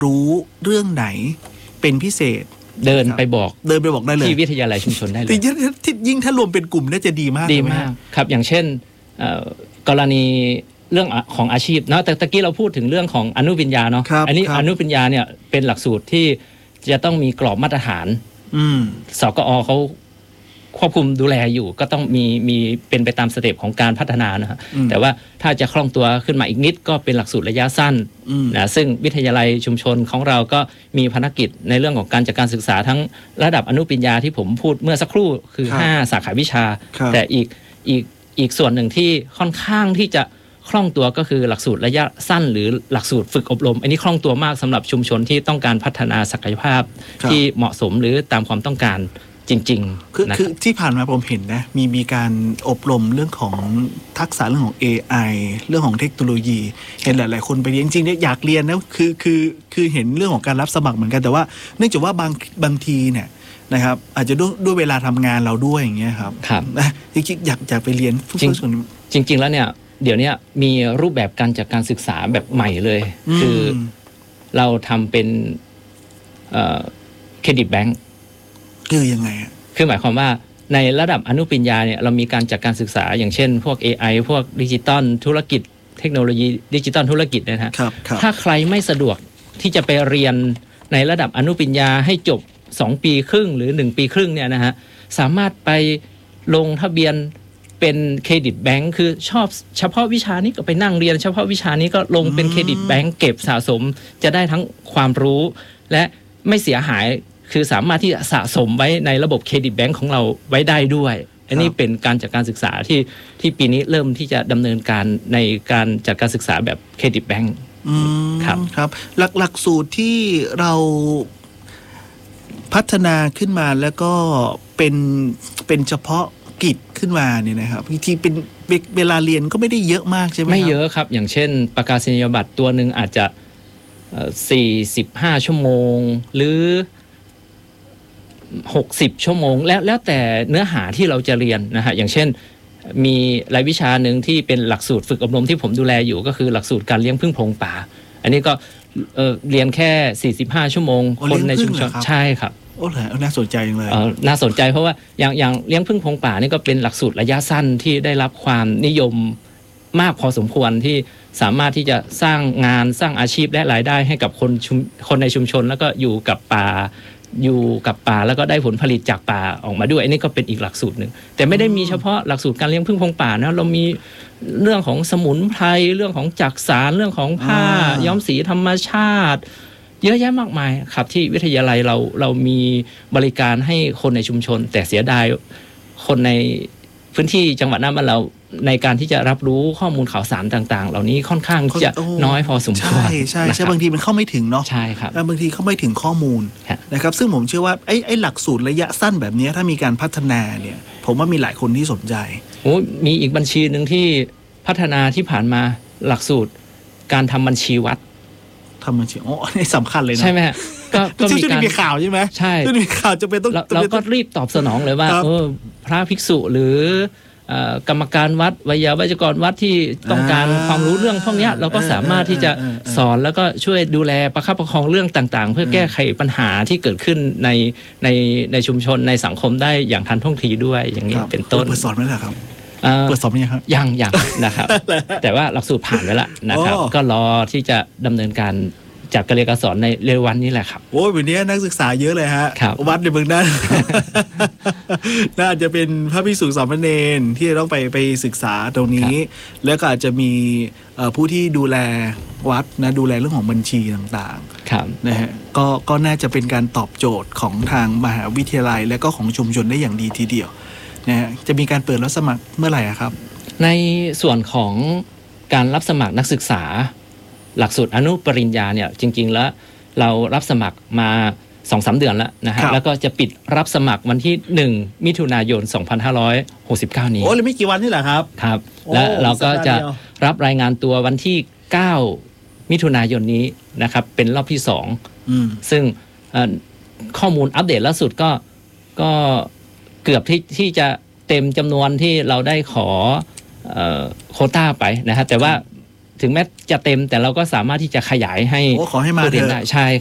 รู้เรื่องไหนเป็นพิเศษเดินไปบอกได้เลยที่วิทยาลัยชุมชนได้เลยยิ่งถ้ารวมเป็นกลุ่มน่าจะดีมากครับอย่างเช่นกรณีเรื่องของอาชีพเนาะแต่ตะกี้เราพูดถึงเรื่องของอนุปริญญาเนาะอันนี้อนุปริญญาเนี่ยเป็นหลักสูตรที่จะต้องมีกรอบมาตรฐานสกอเขาควบคุมดูแลอยู่ก็ต้องมีเป็นไปตามสเต็ปของการพัฒนานะฮะแต่ว่าถ้าจะคล่องตัวขึ้นมาอีกนิดก็เป็นหลักสูตรระยะสั้นนะซึ่งวิทยาลัยชุมชนของเราก็มีภารกิจในเรื่องของการจัดการศึกษาทั้งระดับอนุปริญญาที่ผมพูดเมื่อสักครู่คือ5สาขาวิชาแต่อีกส่วนหนึ่งที่ค่อนข้างที่จะคล่องตัวก็คือหลักสูตรระยะสั้นหรือหลักสูตรฝึกอบรมอันนี้คล่องตัวมากสำหรับชุมชนที่ต้องการพัฒนาศักยภาพที่เหมาะสมหรือตามความต้องการจริงๆคือที่ผ่านมาผมเห็นนะมีการอบรมเรื่องของทักษะเรื่องของ AI เรื่องของเทคโนโลยีเห็นหลายๆคนไปเรียนจริงๆอยากเรียนนะคือเห็นเรื่องของการรับสมัครเหมือนกันแต่ว่าเนื่องจากว่าบางทีเนี่ยนะครับอาจจะด้วยเวลาทำงานเราด้วยอย่างเงี้ยครับนะจริงๆอยากไปเรียนจริงแล้วเนี่ยเดี๋ยวนี้มีรูปแบบการจัดการศึกษาแบบใหม่เลยคือเราทำเป็นเครดิตแบงก์คือยังไงคือหมายความว่าในระดับอนุปริญญาเนี่ยเรามีการจัดการศึกษาอย่างเช่นพวก AI พวกดิจิตอลธุรกิจเทคโนโลยีดิจิตอลธุรกิจนะฮะถ้าใครไม่สะดวกที่จะไปเรียนในระดับอนุปริญญาให้จบ2 ปีครึ่งหรือ1 ปีครึ่งเนี่ยนะฮะสามารถไปลงทะเบียนเป็นเครดิตแบงค์คือชอบเฉพาะวิชานี้ก็ไปนั่งเรียนเฉพาะวิชานี้ก็ลงเป็นเครดิตแบงค์เก็บสะสมจะได้ทั้งความรู้และไม่เสียหายคือสามารถที่จะสะสมไว้ในระบบเครดิตแบงค์ของเราไว้ได้ด้วยอันนี้เป็นการจัดการศึกษาที่ปีนี้เริ่มที่จะดำเนินการในการจัดการศึกษาแบบเครดิตแบงค์ครับหลักสูตรที่เราพัฒนาขึ้นมาแล้วก็เป็นเฉพาะกิจขึ้นมาเนี่ยนะครับบางทีเป็นเวลาเรียนก็ไม่ได้เยอะมากใช่ไหมไม่เยอะครับอย่างเช่นประกาศนียบัตรตัวหนึ่งอาจจะ45 ชั่วโมงหรือ60 ชั่วโมงแล้วแต่เนื้อหาที่เราจะเรียนนะฮะอย่างเช่นมีรายวิชาหนึ่งที่เป็นหลักสูตรฝึกอบรมที่ผมดูแลอยู่ก็คือหลักสูตรการเลี้ยงผึ้งโพรงป่าอันนี้ก็เรียนแค่45 ชั่วโมงคนในชุมชนใช่ครับโอ้เหรอน่าสนใจจังเลยน่าสนใจเพราะว่าอย่างเลี้ยงผึ้งโพรงป่านี่ก็เป็นหลักสูตรระยะสั้นที่ได้รับความนิยมมากพอสมควรที่สามารถที่จะสร้างงานสร้างอาชีพและรายได้ให้กับคนในชุมชนแล้วก็อยู่กับป่าแล้วก็ได้ผลผลิตจากป่าออกมาด้วยอันนี้ก็เป็นอีกหลักสูตรหนึ่งแต่ไม่ได้มีเฉพาะหลักสูตรการเลี้ยงผึ้งโพรงป่านะเรามีเรื่องของสมุนไพรเรื่องของจักสานเรื่องของผ้าย้อมสีธรรมชาติเยอะแยะมากมายครับที่วิทยาลัยเรามีบริการให้คนในชุมชนแต่เสียดายคนในพื้นที่จังหวัดน่านบ้านเราในการที่จะรับรู้ข้อมูลข่าวสารต่างๆเหล่านี้ค่อนข้างจะน้อยพอสมควรใช่บางทีมันเข้าไม่ถึงเนาะใช่ครับบางทีเข้าไม่ถึงข้อมูลนะครับซึ่งผมเชื่อว่าไอ้หลักสูตรระยะสั้นแบบนี้ถ้ามีการพัฒนาเนี่ยผมว่ามีหลายคนที่สนใจมีอีกบัญชีหนึ่งที่พัฒนาที่ผ่านมาหลักสูตรการทำบัญชีวัดทำบัญชีนี่สำคัญเลยนะใช่ไหมก็มีข่าวใช่ไหมใช่มีข่าวจะเป็นต้องเราก็รีบตอบสนองเลยว่าพระภิกษุหรือกรรมการวัดวิทยาวัจกรวัดที่ต้องการความรู้เรื่องพวกนี้เราก็สามารถที่จะสอนแล้วก็ช่วยดูแลประคับประคองเรื่องต่างๆเพื่อแก้ไขปัญหาที่เกิดขึ้นในชุมชนในสังคมได้อย่างทันท่วงทีด้วยอย่างนี้เป็นต้นเปิดสอนไหมล่ะครับเปิดสอนยังครับยังนะครับ แต่ว่าหลักสูตรผ่านไปแล้วนะครับก็รอที่จะดำเนินการจัดการเรียนการสอนในเร็ววันนี้แหละครับโอ้ยวันนี้นักศึกษาเยอะเลยฮะวัดในเมืองนั้น น่าจะเป็นพระภิกษุสามเณรที่จะต้องไปศึกษาตรงนี้แล้วก็อาจจะมีผู้ที่ดูแลวัดนะดูแลเรื่องของบัญชีต่างๆนะฮะก็น่าจะเป็นการตอบโจทย์ของทางมหาวิทยาลัยและก็ของชุมชนได้อย่างดีทีเดียวนะฮะจะมีการเปิดรับสมัครเมื่อไหร่ครับในส่วนของการรับสมัครนักศึกษาหลักสูตรอนุปริญญาเนี่ยจริงๆแล้วเรารับสมัครมา 2-3 เดือนแล้วนะฮะแล้วก็จะปิดรับสมัครวันที่1 มิถุนายน 2569 นี้โอ้เลยไม่กี่วันนี่แหละครับครับและเราก็จะรับรายงานตัววันที่9 มิถุนายนนี้นะครับเป็นรอบที่2ซึ่งข้อมูลอัปเดตล่าสุดก็เกือบที่จะเต็มจำนวนที่เราได้ขอโควต้าไปนะฮะแต่ว่าถึงแม้จะเต็มแต่เราก็สามารถที่จะขยายให้ขอให้มาผู้เรียนเถอะได้ใช่